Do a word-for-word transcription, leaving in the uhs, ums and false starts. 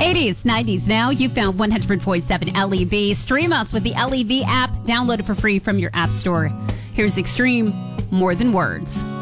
eighties, nineties now. You found one hundred point seven L E V. Stream us with the L E V app. Download it for free from your app store. Here's Extreme, More Than Words.